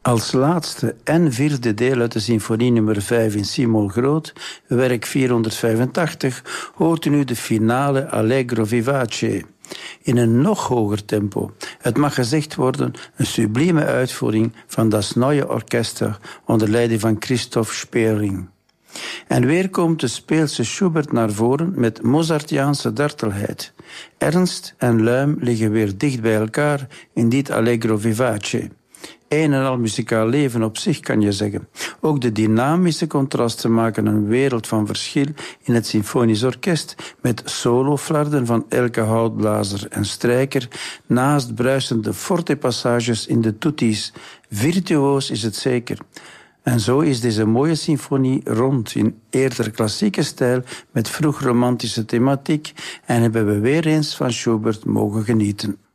Als laatste en vierde deel uit de symfonie nummer 5 in C-mol groot, werk 485, hoort u nu de finale Allegro vivace. In een nog hoger tempo. Het mag gezegd worden een sublieme uitvoering van Das Neue Orchester onder leiding van Christoph Sperling. En weer komt de speelse Schubert naar voren met Mozartiaanse dartelheid. Ernst en luim liggen weer dicht bij elkaar in dit Allegro vivace. Een en al muzikaal leven op zich, kan je zeggen. Ook de dynamische contrasten maken een wereld van verschil in het symfonisch orkest, met soloflarden van elke houtblazer en strijker, naast bruisende forte passages in de tuttis. Virtuoos is het zeker. En zo is deze mooie symfonie rond in eerder klassieke stijl met vroeg romantische thematiek en hebben we weer eens van Schubert mogen genieten.